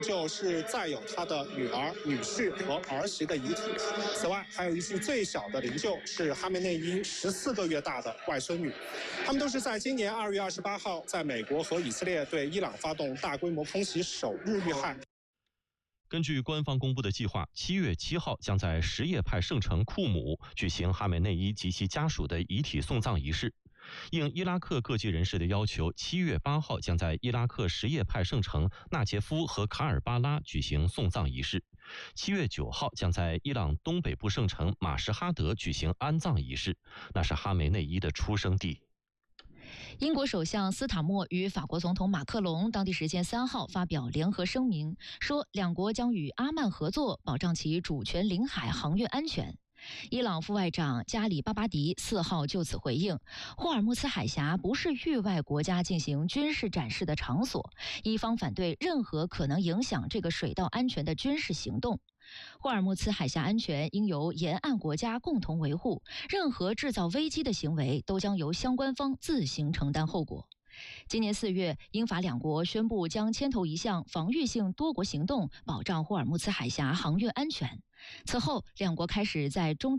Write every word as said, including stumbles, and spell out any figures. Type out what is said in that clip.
就是载有他的女儿、女婿和儿媳的遗体。此外，还有一具最小的灵柩，是哈梅内伊十四个月大的外孙女。他们都是在今年二月二十八号，在美国和以色列对伊朗发动大规模空袭首日遇害。 根据官方公布的计划，七月七号将在什叶派圣城库姆举行哈梅内伊及其家属的遗体送葬仪式。应伊拉克各界人士的要求，七月八号将在伊拉克什叶派圣城纳杰夫和卡尔巴拉举行送葬仪式。七月九号将在伊朗东北部圣城马什哈德举行安葬仪式，那是哈梅内伊的出生地。 英国首相斯塔默与法国总统马克龙当地时间三号发表联合声明，说两国将与阿曼合作，保障其主权领海航运安全。伊朗副外长加里巴巴迪四号就此回应，霍尔木兹海峡不是域外国家进行军事展示的场所，伊方反对任何可能影响这个水道安全的军事行动。霍尔木兹海峡安全应由沿岸国家共同维护，任何制造危机的行为都将由相关方自行承担后果。今年四月，英法两国宣布将牵头一项防御性多国行动，保障霍尔木兹海峡航运安全。此后，两国开始在中东